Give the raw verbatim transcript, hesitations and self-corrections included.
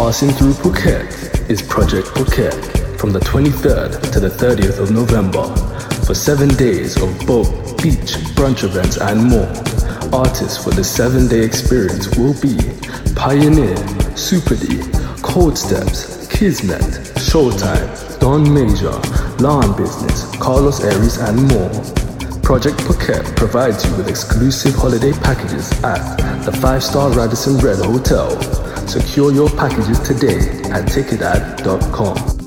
Passing through Phuket is Project Phuket from the twenty-third to the thirtieth of November for seven days of boat, beach, brunch events and more. Artists for the seven-day experience will be Pioneer, Super D, Cold Steps, Kismet, Showtime, Don Major, Lawn Business, Carlos Aries and more. Project Phuket provides you with exclusive holiday packages at the five-star Radisson Red Hotel. Secure your packages today at ticketad dot com.